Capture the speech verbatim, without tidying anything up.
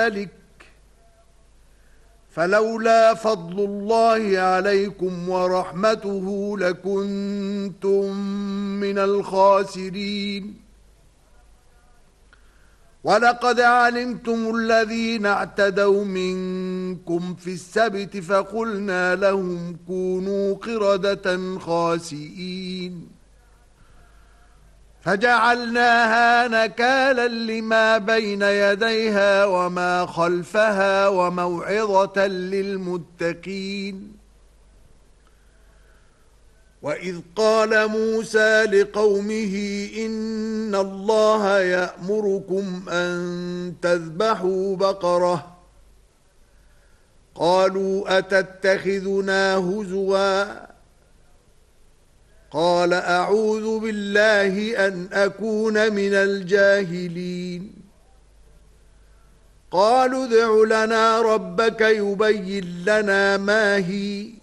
ذلك فلولا فضل الله عليكم ورحمته لكنتم من الخاسرين. ولقد علمتم الذين اعتدوا منكم في السبت فقلنا لهم كونوا قردة خاسئين فجعلناها نكالا لما بين يديها وما خلفها وموعظة للمتقين. وإذ قال موسى لقومه إن الله يأمركم أن تذبحوا بقرة قالوا أتتخذنا هزوا قال أعوذ بالله أن أكون من الجاهلين. قالوا ادع لنا ربك يبين لنا ما هي